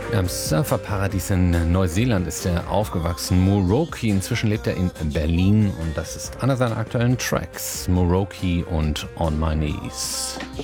Am Surferparadies in Neuseeland ist er aufgewachsen. Muroki, inzwischen lebt er in Berlin und das ist einer seiner aktuellen Tracks. Muroki und On My Knees.